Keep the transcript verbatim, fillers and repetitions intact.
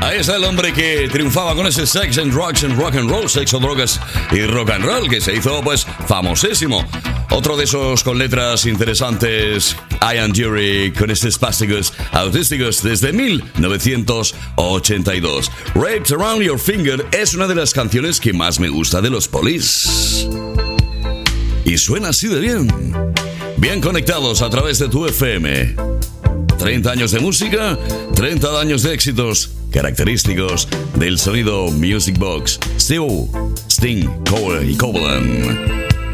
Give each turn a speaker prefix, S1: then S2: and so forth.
S1: Ahí está el hombre que triunfaba con ese sex and drugs and rock and roll, sexo, drogas y rock and roll, que se hizo pues famosísimo. Otro de esos con letras interesantes, Ian Dury, con estos espásticos autísticos desde mil novecientos ochenta y dos. Wrapped Around Your Finger es una de las canciones que más me gusta de los Police. Y suena así de bien. Bien conectados a través de tu F M. treinta años de música, treinta años de éxitos característicos del sonido Music Box. Steve, Sting, Cole y Copeland.